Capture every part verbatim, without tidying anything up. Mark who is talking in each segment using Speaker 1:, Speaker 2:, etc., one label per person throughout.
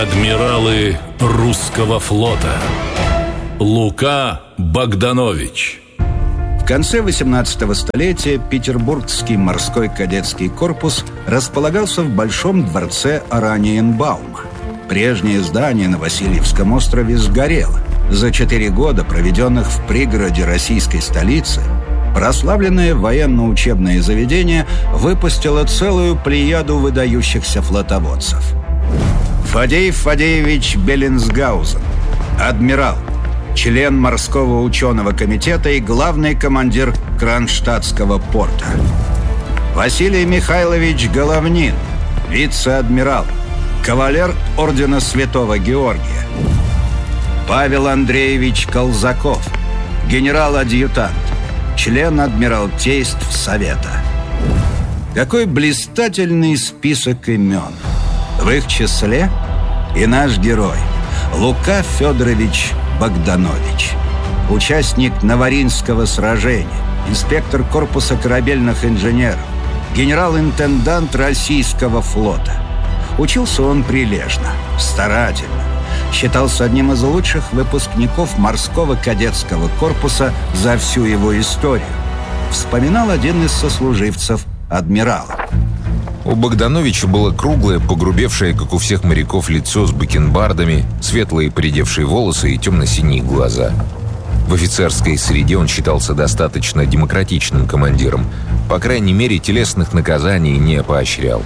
Speaker 1: Адмиралы русского флота. Лука Богданович.
Speaker 2: В конце восемнадцатого столетия Петербургский морской кадетский корпус располагался в Большом дворце Ораниенбаума. Прежнее здание на Васильевском острове сгорело. За четыре года, проведенных в пригороде российской столицы, прославленное военно-учебное заведение выпустило целую плеяду выдающихся флотоводцев. Фадеев Фадеевич Беллинсгаузен, адмирал, член морского ученого комитета и главный командир Кронштадтского порта. Василий Михайлович Головнин, вице-адмирал, кавалер ордена Святого Георгия. Павел Андреевич Колзаков, генерал-адъютант, член Адмиралтейств Совета. Какой блистательный список имен! В их числе и наш герой Лука Федорович Богданович, участник Новоринского сражения, инспектор корпуса корабельных инженеров, генерал-интендант Российского флота. Учился он прилежно, старательно. Считался одним из лучших выпускников морского кадетского корпуса за всю его историю. Вспоминал один из сослуживцев адмирала.
Speaker 3: У Богдановича было круглое, погрубевшее, как у всех моряков, лицо с бакенбардами, светлые поредевшие волосы и темно-синие глаза. В офицерской среде он считался достаточно демократичным командиром. По крайней мере, телесных наказаний не поощрял.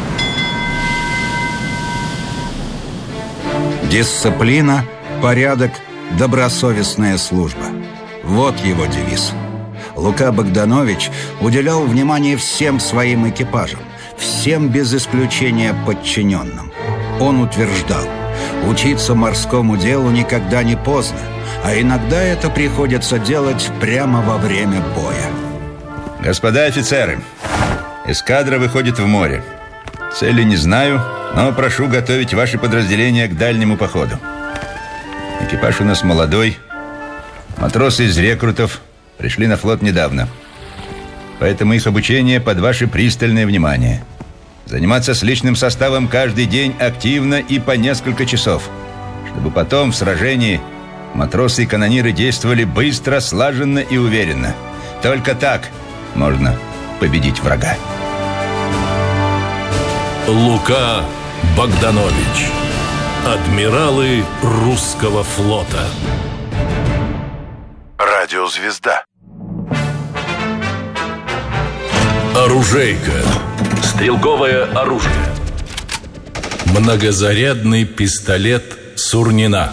Speaker 2: Дисциплина, порядок, добросовестная служба. Вот его девиз. Лука Богданович уделял внимание всем своим экипажам, всем без исключения подчиненным. Он утверждал, учиться морскому делу никогда не поздно, а иногда это приходится делать прямо во время боя.
Speaker 4: Господа офицеры, эскадра выходит в море. Цели не знаю, но прошу готовить ваши подразделения к дальнему походу. Экипаж у нас молодой, матросы из рекрутов пришли на флот недавно. Поэтому их обучение под ваше пристальное внимание. Заниматься с личным составом каждый день активно и по несколько часов, чтобы потом в сражении матросы и канониры действовали быстро, слаженно и уверенно. Только так можно победить врага.
Speaker 1: Лука Богданович. Адмиралы русского флота.
Speaker 5: Радиозвезда.
Speaker 1: Оружейка. Стрелковое оружие. Многозарядный пистолет Сурнина.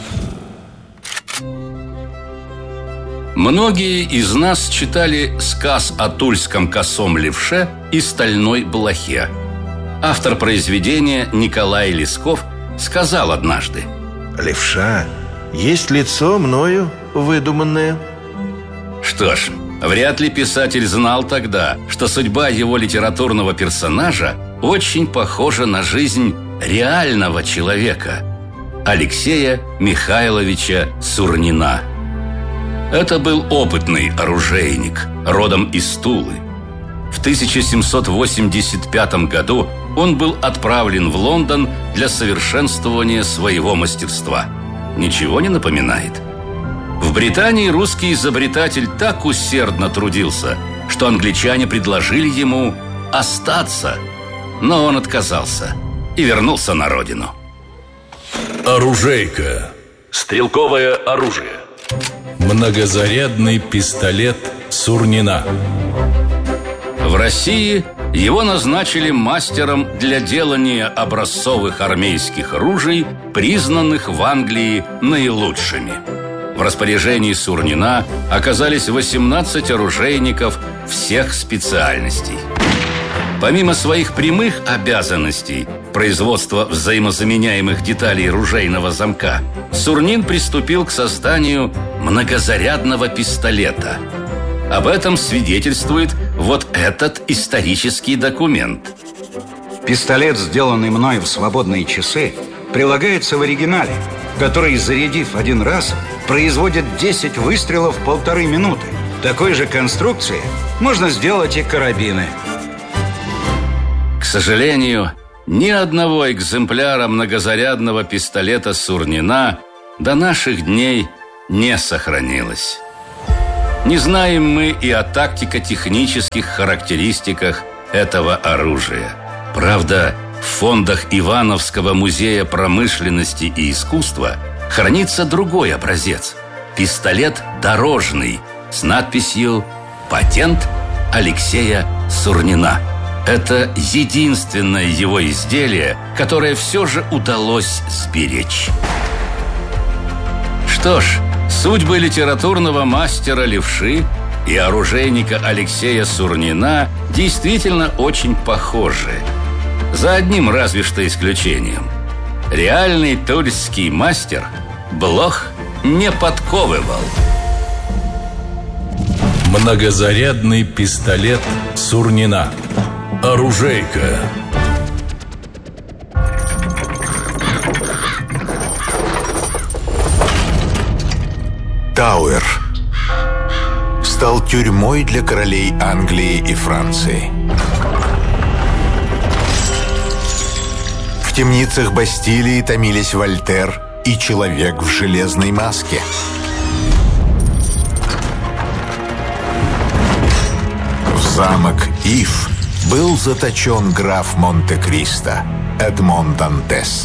Speaker 6: Многие из нас читали сказ о тульском косом левше и стальной блохе. Автор произведения Николай Лесков сказал однажды:
Speaker 5: Левша, есть лицо мною выдуманное.
Speaker 6: Что ж, вряд ли писатель знал тогда, что судьба его литературного персонажа очень похожа на жизнь реального человека – Алексея Михайловича Сурнина. Это был опытный оружейник, родом из Тулы. В тысяча семьсот восемьдесят пятом году он был отправлен в Лондон для совершенствования своего мастерства. Ничего не напоминает? В Британии русский изобретатель так усердно трудился, что англичане предложили ему остаться, но он отказался и вернулся на родину.
Speaker 1: Оружейка. Стрелковое оружие. Многозарядный пистолет Сурнина.
Speaker 6: В России его назначили мастером для делания образцовых армейских ружей, признанных в Англии наилучшими. В распоряжении Сурнина оказались восемнадцать оружейников всех специальностей. Помимо своих прямых обязанностей производства взаимозаменяемых деталей ружейного замка, Сурнин приступил к созданию многозарядного пистолета. Об этом свидетельствует вот этот исторический документ.
Speaker 2: Пистолет, сделанный мной в свободные часы, прилагается в оригинале, который, зарядив один раз, производит десять выстрелов в полторы минуты. Такой же конструкции можно сделать и карабины.
Speaker 6: К сожалению, ни одного экземпляра многозарядного пистолета Сурнина до наших дней не сохранилось. Не знаем мы и о тактико-технических характеристиках этого оружия. Правда, в фондах Ивановского музея промышленности и искусства хранится другой образец – пистолет дорожный с надписью «Патент Алексея Сурнина». Это единственное его изделие, которое все же удалось сберечь. Что ж, судьбы литературного мастера Левши и оружейника Алексея Сурнина действительно очень похожи. За одним разве что исключением. Реальный тульский мастер блох не подковывал.
Speaker 1: Многозарядный пистолет Сурнина. Оружейка.
Speaker 7: Тауэр стал тюрьмой для королей Англии и Франции. В темницах Бастилии томились Вольтер и человек в железной маске. В замок Ив был заточен граф Монте-Кристо Эдмон Дантес.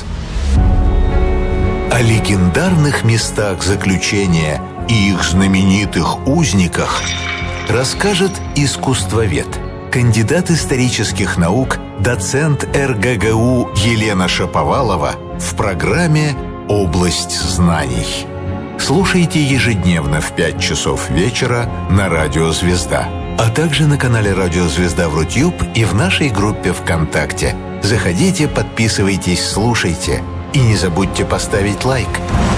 Speaker 7: О легендарных местах заключения и их знаменитых узниках расскажет искусствовед, кандидат исторических наук, доцент эр гэ гэ у Елена Шаповалова в программе «Область знаний». Слушайте ежедневно в пять часов вечера на Радио Звезда, а также на канале Радио Звезда в Рутюб и в нашей группе ВКонтакте. Заходите, подписывайтесь, слушайте и не забудьте поставить лайк.